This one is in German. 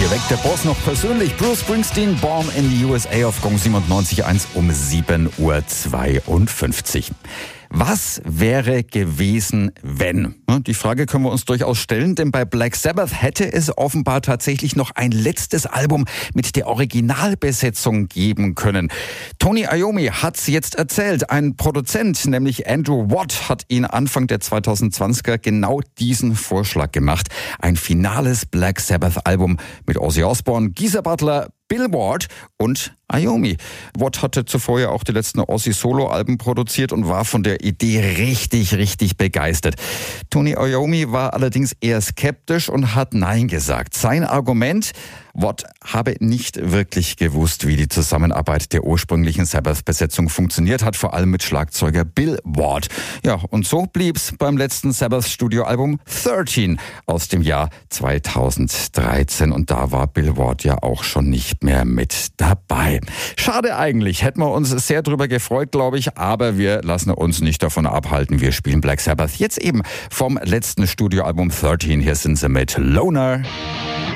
Hier weckt der Boss noch persönlich. Bruce Springsteen, Born in the USA auf Gong 97.1 um 7.52 Uhr. Was wäre gewesen, wenn? Die Frage können wir uns durchaus stellen, denn bei Black Sabbath hätte es offenbar tatsächlich noch ein letztes Album mit der Originalbesetzung geben können. Tony Iommi hat's jetzt erzählt. Ein Produzent, nämlich Andrew Watt, hat ihn Anfang der 2020er genau diesen Vorschlag gemacht. Ein finales Black Sabbath-Album mit Ozzy Osbourne, Geezer Butler, Bill Ward und Iommi. Watt hatte zuvor ja auch die letzten Ozzy-Solo-Alben produziert und war von der Idee richtig begeistert. Tony Iommi war allerdings eher skeptisch und hat Nein gesagt. Sein Argument: Watt habe nicht wirklich gewusst, wie die Zusammenarbeit der ursprünglichen Sabbath-Besetzung funktioniert hat, vor allem mit Schlagzeuger Bill Ward. Ja, und so blieb's beim letzten Sabbath-Studioalbum 13 aus dem Jahr 2013. Und da war Bill Ward ja auch schon nicht mehr mit dabei. Schade eigentlich, hätten wir uns sehr drüber gefreut, glaube ich, aber wir lassen uns nicht davon abhalten. Wir spielen Black Sabbath jetzt eben vom letzten Studioalbum 13. Hier sind sie mit Loner.